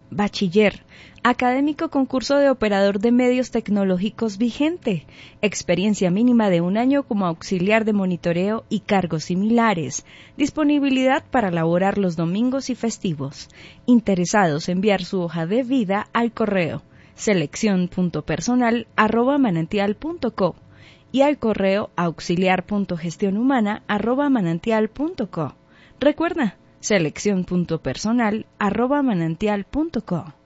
Bachiller, académico concurso de operador de medios tecnológicos vigente, experiencia mínima de 1 año como auxiliar de monitoreo y cargos similares, disponibilidad para laborar los domingos y festivos. Interesados, enviar su hoja de vida al correo seleccion.personal@manantial.co y al correo auxiliar.gestionhumana@manantial.co. Recuerda, seleccion.personal@manantial.co.